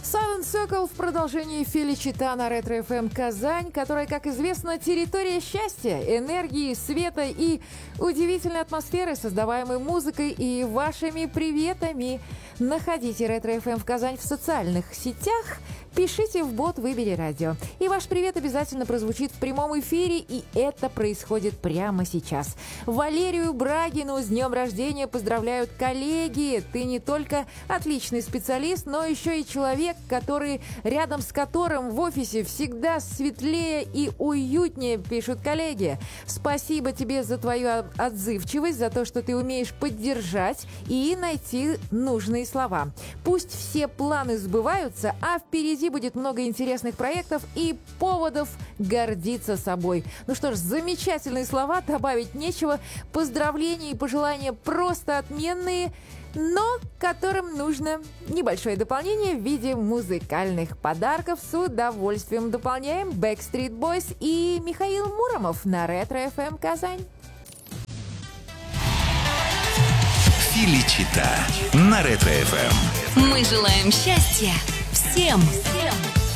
Silent Circle в продолжении Феличита на Ретро ФМ Казань, которая, как известно, территория счастья, энергии, света и удивительной атмосферы, создаваемой музыкой и вашими приветами. Находите Ретро ФМ в Казань в социальных сетях, пишите в бот «Выбери радио». И ваш привет обязательно прозвучит в прямом эфире, и это происходит прямо сейчас. Валерию Брагину с днем рождения поздравляют коллеги. Ты не только отличный специалист, но еще и человек, рядом с которым в офисе всегда светлее и уютнее, пишут коллеги. Спасибо тебе за твою отзывчивость, за то, что ты умеешь поддержать и найти нужные слова. Пусть все планы сбываются, а впереди будет много интересных проектов и поводов гордиться собой. Ну что ж, замечательные слова, добавить нечего. Поздравления и пожелания просто отменные, но которым нужно небольшое дополнение в виде музыкальных подарков. С удовольствием дополняем Backstreet Boys и Михаил Муромов на Ретро ФМ Казань. Феличита на Ретро ФМ. Мы желаем счастья всем!